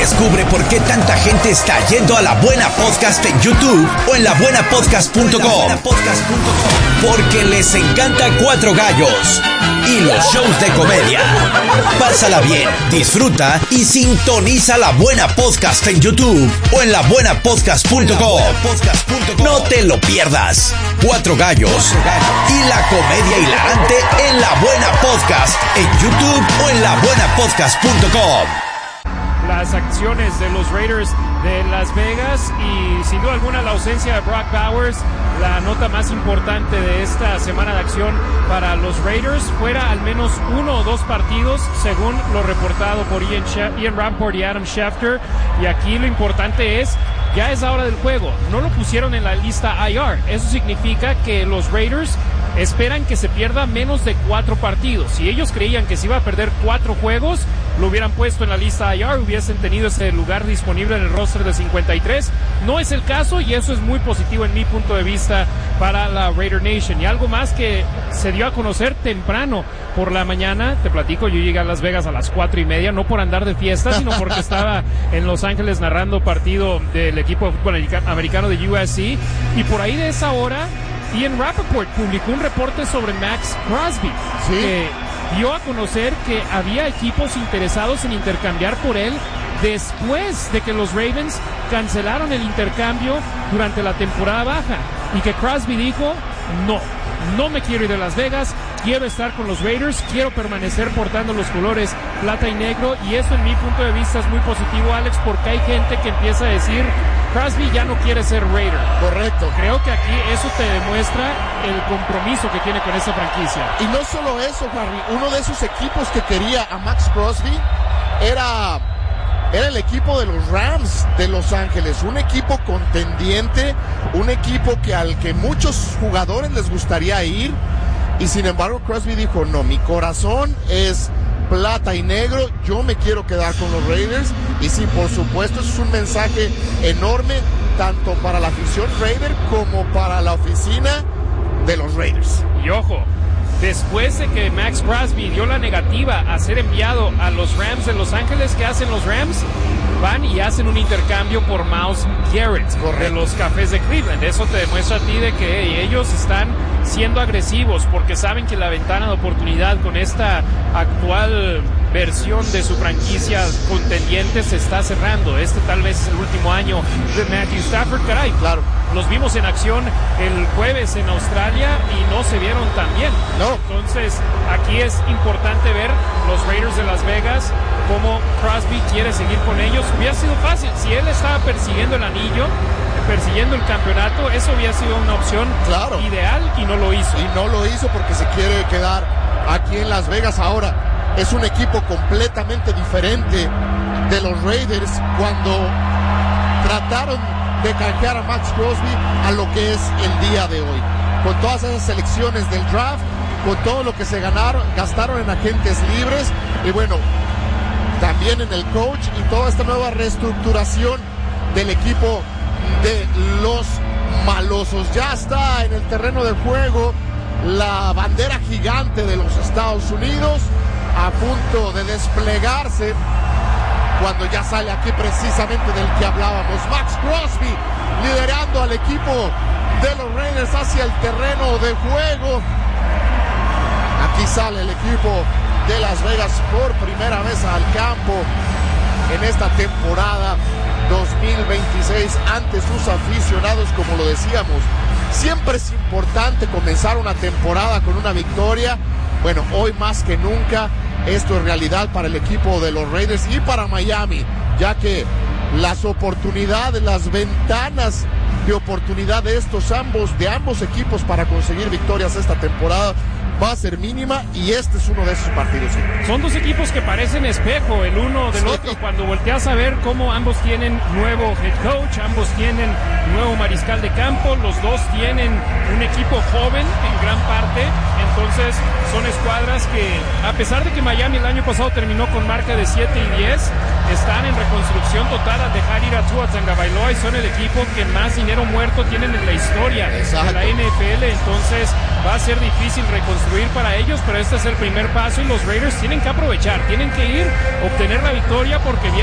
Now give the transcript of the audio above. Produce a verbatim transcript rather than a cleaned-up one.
Descubre por qué tanta gente está yendo a La Buena Podcast en YouTube o en la buena podcast punto com. Porque les encanta Cuatro Gallos y los shows de comedia. Pásala bien, disfruta y sintoniza La Buena Podcast en YouTube o en la buena podcast punto com. No te lo pierdas. Cuatro Gallos y la comedia hilarante en La Buena Podcast en YouTube o en la buena podcast punto com. Las acciones de los Raiders de Las Vegas y sin duda alguna la ausencia de Brock Bowers, la nota más importante de esta semana de acción para los Raiders, fuera al menos uno o dos partidos según lo reportado por Ian, She- Ian Rappaport y Adam Schefter, y aquí lo importante es, ya es la hora del juego, no lo pusieron en la lista I R, eso significa que los Raiders esperan que se pierda menos de cuatro partidos. Si ellos creían que se iba a perder cuatro juegos, lo hubieran puesto en la lista I R, hubiesen tenido ese lugar disponible en el roster de cincuenta y tres. No es el caso y eso es muy positivo en mi punto de vista para la Raider Nation. Y algo más que se dio a conocer temprano por la mañana, te platico, yo llegué a Las Vegas a las cuatro y media, no por andar de fiesta, sino porque estaba en Los Ángeles narrando partido del equipo de fútbol americano de U S C, y por ahí de esa hora Ian Rappaport publicó un reporte sobre Max Crosby, ¿sí? que dio a conocer que había equipos interesados en intercambiar por él después de que los Ravens cancelaron el intercambio durante la temporada baja, y que Crosby dijo, no, no me quiero ir de Las Vegas, quiero estar con los Raiders, quiero permanecer portando los colores plata y negro, y eso en mi punto de vista es muy positivo, Alex, porque hay gente que empieza a decir, Crosby ya no quiere ser Raider. Correcto. Creo que aquí eso te demuestra el compromiso que tiene con esa franquicia. Y no solo eso, Harry, uno de esos equipos que quería a Max Crosby era, era el equipo de los Rams de Los Ángeles, un equipo contendiente, un equipo que al que muchos jugadores les gustaría ir, y sin embargo Crosby dijo, no, mi corazón es plata y negro, yo me quiero quedar con los Raiders. Y sí, por supuesto, eso es un mensaje enorme tanto para la afición Raider como para la oficina de los Raiders. Y ojo, después de que Max Crosby dio la negativa a ser enviado a los Rams de Los Ángeles, ¿qué hacen los Rams? Van y hacen un intercambio por Myles Garrett, correcto, de los Cafés de Cleveland. Eso te demuestra a ti de que hey, ellos están siendo agresivos porque saben que la ventana de oportunidad con esta actual versión de su franquicia contendiente se está cerrando. Este tal vez es el último año de Matthew Stafford. Caray, claro, los vimos en acción el jueves en Australia y no se vieron tan bien. No. Entonces, aquí es importante ver los Raiders de Las Vegas, cómo Crosby quiere seguir con ellos. Hubiera sido fácil, si él estaba persiguiendo el anillo, persiguiendo el campeonato, eso hubiera sido una opción claro, ideal, y no lo hizo. Y no lo hizo porque se quiere quedar aquí en Las Vegas. Ahora, es un equipo completamente diferente de los Raiders cuando trataron de canjear a Max Crosby a lo que es el día de hoy. Con todas esas selecciones del draft, con todo lo que se ganaron, gastaron en agentes libres, y bueno, también en el coach y toda esta nueva reestructuración del equipo de los malosos. Ya está en el terreno de juego la bandera gigante de los Estados Unidos, a punto de desplegarse, cuando ya sale aquí precisamente del que hablábamos, Max Crosby liderando al equipo de los Raiders hacia el terreno de juego. Aquí sale el equipo de Las Vegas por primera vez al campo en esta temporada dos mil veintiséis ante sus aficionados. Como lo decíamos, siempre es importante comenzar una temporada con una victoria. Bueno, hoy más que nunca esto es realidad para el equipo de los Raiders y para Miami, ya que las oportunidades, las ventanas de oportunidad de estos ambos, de ambos equipos para conseguir victorias esta temporada va a ser mínima, y este es uno de esos partidos. Son dos equipos que parecen espejo el uno del sí. otro. Cuando volteas a ver cómo ambos tienen nuevo head coach, ambos tienen nuevo mariscal de campo, los dos tienen un equipo joven en gran parte. Entonces son escuadras que, a pesar de que Miami el año pasado terminó con marca de siete y diez, están en reconstrucción total al dejar ir a Tua Tagovailoa, y son el equipo que más dinero muerto tienen en la historia Exacto. de la N F L. Entonces va a ser difícil reconstruir para ellos, pero este es el primer paso, y los Raiders tienen que aprovechar, tienen que ir, obtener la victoria, porque viene